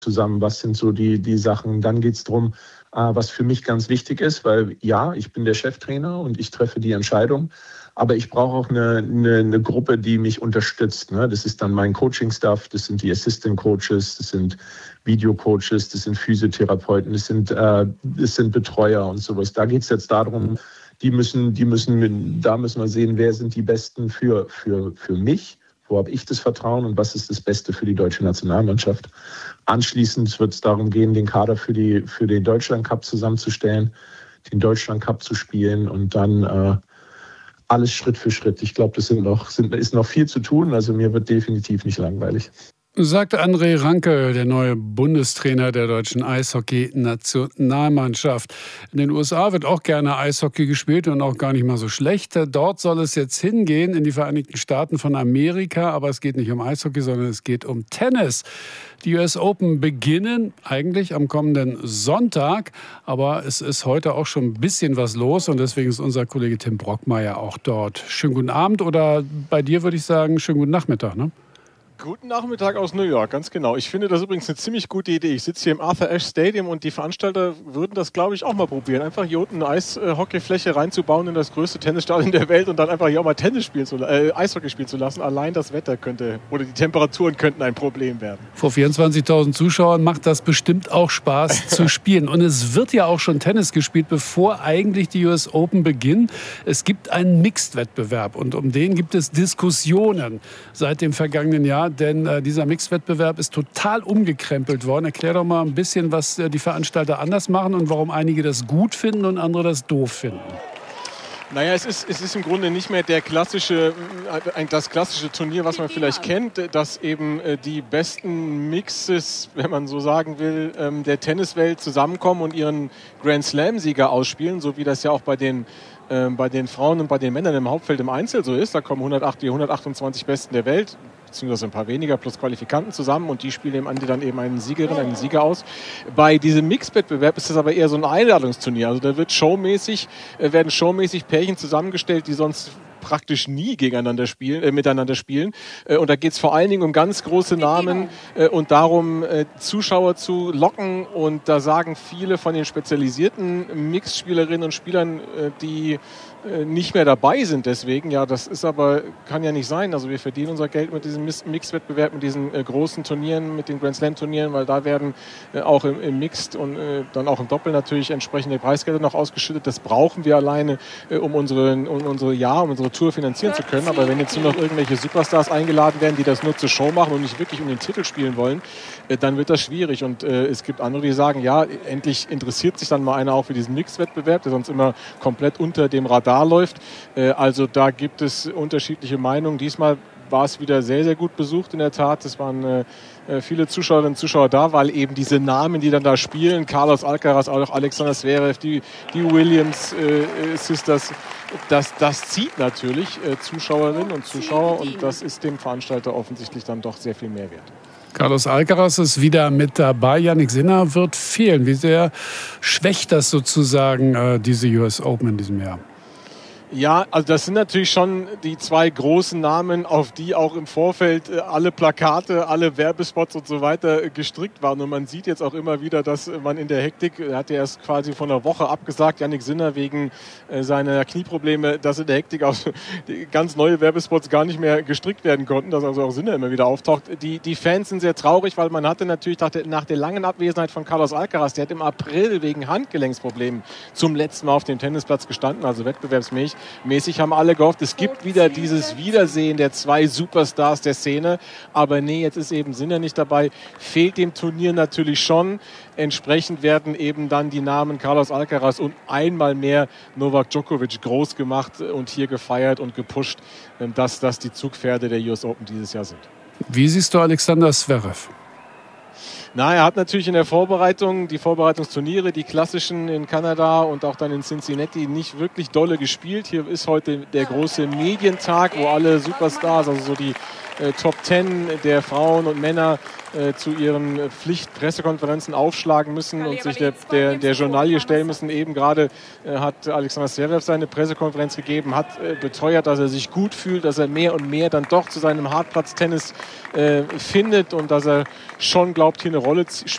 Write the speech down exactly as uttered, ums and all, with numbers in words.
zusammen, was sind so die, die Sachen. Dann geht es darum, äh, was für mich ganz wichtig ist, weil ja, ich bin der Cheftrainer und ich treffe die Entscheidung, aber ich brauche auch eine, eine, eine Gruppe, die mich unterstützt. Ne? Das ist dann mein Coaching-Staff, das sind die Assistant-Coaches, das sind Video-Coaches, das sind Physiotherapeuten, das sind, äh, das sind Betreuer und sowas. Da geht es jetzt darum, die müssen, die müssen, da müssen wir sehen, wer sind die Besten für, für, für mich. Wo habe ich das Vertrauen und was ist das Beste für die deutsche Nationalmannschaft? Anschließend wird es darum gehen, den Kader für, die, für den Deutschland-Cup zusammenzustellen, den Deutschland-Cup zu spielen und dann äh, alles Schritt für Schritt. Ich glaube, das sind noch, sind, ist noch viel zu tun. Also mir wird definitiv nicht langweilig. Sagte André Ranke, der neue Bundestrainer der deutschen Eishockey-Nationalmannschaft. In den U S A wird auch gerne Eishockey gespielt und auch gar nicht mal so schlecht. Dort soll es jetzt hingehen, in die Vereinigten Staaten von Amerika. Aber es geht nicht um Eishockey, sondern es geht um Tennis. Die U S Open beginnen eigentlich am kommenden Sonntag. Aber es ist heute auch schon ein bisschen was los. Und deswegen ist unser Kollege Tim Brockmeier auch dort. Schönen guten Abend oder bei dir würde ich sagen, schönen guten Nachmittag, ne? Guten Nachmittag aus New York, ganz genau. Ich finde das übrigens eine ziemlich gute Idee. Ich sitze hier im Arthur Ashe Stadium und die Veranstalter würden das, glaube ich, auch mal probieren. Einfach hier unten eine Eishockeyfläche reinzubauen in das größte Tennisstadion der Welt und dann einfach hier auch mal Tennis spielen zu, äh, Eishockey spielen zu lassen. Allein das Wetter könnte oder die Temperaturen könnten ein Problem werden. Vor vierundzwanzigtausend Zuschauern macht das bestimmt auch Spaß zu spielen. Und es wird ja auch schon Tennis gespielt, bevor eigentlich die U S Open beginnen. Es gibt einen Mixed-Wettbewerb und um den gibt es Diskussionen seit dem vergangenen Jahr. Denn äh, dieser Mixed-Wettbewerb ist total umgekrempelt worden. Erklär doch mal ein bisschen, was äh, die Veranstalter anders machen und warum einige das gut finden und andere das doof finden. Naja, es ist, es ist im Grunde nicht mehr der klassische, ein, das klassische Turnier, was man vielleicht kennt, dass eben äh, die besten Mixes, wenn man so sagen will, ähm, der Tenniswelt zusammenkommen und ihren Grand Slam-Sieger ausspielen, so wie das ja auch bei den bei den Frauen und bei den Männern im Hauptfeld im Einzel so ist. Da kommen hundertacht, die hundertachtundzwanzig Besten der Welt, beziehungsweise ein paar weniger plus Qualifikanten zusammen und die spielen eben an die dann eben einen Siegerin, einen Sieger aus. Bei diesem Mixed-Wettbewerb ist das aber eher so ein Einladungsturnier. Also da wird showmäßig, werden showmäßig Pärchen zusammengestellt, die sonst praktisch nie gegeneinander spielen, äh, miteinander spielen. Äh, und da geht es vor allen Dingen um ganz große Namen äh, und darum, äh, Zuschauer zu locken. Und da sagen viele von den spezialisierten Mixspielerinnen und Spielern, äh, die äh, nicht mehr dabei sind deswegen. Ja, das ist aber, kann ja nicht sein. Also wir verdienen unser Geld mit diesem Mixed-Wettbewerb, mit diesen äh, großen Turnieren, mit den Grand Slam-Turnieren, weil da werden äh, auch im, im Mixed und äh, dann auch im Doppel natürlich entsprechende Preisgelder noch ausgeschüttet. Das brauchen wir alleine, äh, um unsere, um unsere Jahr, um unsere Tour finanzieren zu können. Aber wenn jetzt nur noch irgendwelche Superstars eingeladen werden, die das nur zur Show machen und nicht wirklich um den Titel spielen wollen, äh, dann wird das schwierig. Und äh, es gibt andere, die sagen, ja, endlich interessiert sich dann mal einer auch für diesen Mixed-Wettbewerb, der sonst immer komplett unter dem Radar läuft. Äh, also da gibt es unterschiedliche Meinungen. Diesmal war es wieder sehr, sehr gut besucht in der Tat. Es waren äh, viele Zuschauerinnen und Zuschauer da, weil eben diese Namen, die dann da spielen, Carlos Alcaraz, auch Alexander Zverev, die, die Williams äh, Sisters, das, das zieht natürlich äh, Zuschauerinnen und Zuschauer und das ist dem Veranstalter offensichtlich dann doch sehr viel mehr wert. Carlos Alcaraz ist wieder mit dabei. Jannik Sinner wird fehlen. Wie sehr schwächt das sozusagen äh, diese U S Open in diesem Jahr? Ja, also das sind natürlich schon die zwei großen Namen, auf die auch im Vorfeld alle Plakate, alle Werbespots und so weiter gestrickt waren. Und man sieht jetzt auch immer wieder, dass man in der Hektik, er hat ja erst quasi vor einer Woche abgesagt, Jannik Sinner wegen seiner Knieprobleme, dass in der Hektik auch ganz neue Werbespots gar nicht mehr gestrickt werden konnten, dass also auch Sinner immer wieder auftaucht. Die, die Fans sind sehr traurig, weil man hatte natürlich nach der, nach der langen Abwesenheit von Carlos Alcaraz, der hat im April wegen Handgelenksproblemen zum letzten Mal auf dem Tennisplatz gestanden, also wettbewerbsmäßig. Mäßig haben alle gehofft, es gibt wieder dieses Wiedersehen der zwei Superstars der Szene. Aber nee, jetzt ist eben Sinner nicht dabei. Fehlt dem Turnier natürlich schon. Entsprechend werden eben dann die Namen Carlos Alcaraz und einmal mehr Novak Djokovic groß gemacht und hier gefeiert und gepusht, dass das die Zugpferde der U S Open dieses Jahr sind. Wie siehst du Alexander Zverev? Na, er hat natürlich in der Vorbereitung, die Vorbereitungsturniere, die klassischen in Kanada und auch dann in Cincinnati nicht wirklich dolle gespielt. Hier ist heute der große Medientag, wo alle Superstars, also so die äh, Top Ten der Frauen und Männer äh, zu ihren Pflichtpressekonferenzen aufschlagen müssen und sich der, der, der Journalie stellen müssen. Eben gerade äh, hat Alexander Zverev seine Pressekonferenz gegeben, hat äh, beteuert, dass er sich gut fühlt, dass er mehr und mehr dann doch zu seinem Hartplatztennis äh, findet und dass er schon glaubt, hier eine Rolle